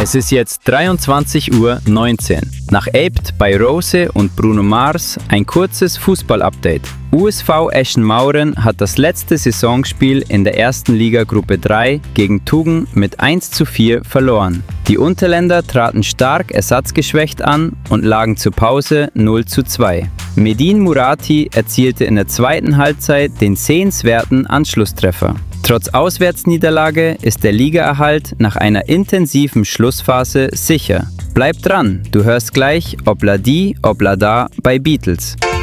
Es ist jetzt 23:19 Uhr. Nach Abt bei Rose und Bruno Mars ein kurzes Fußball-Update. USV Eschen-Mauren hat das letzte Saisonspiel in der ersten Liga Gruppe 3 gegen Tuggen mit 1:4 verloren. Die Unterländer traten stark ersatzgeschwächt an und lagen zur Pause 0:2. Medin Murati erzielte in der zweiten Halbzeit den sehenswerten Anschlusstreffer. Trotz Auswärtsniederlage ist der Ligaerhalt nach einer intensiven Schlussphase sicher. Bleib dran, du hörst gleich Obla di, Obla da bei Beatles.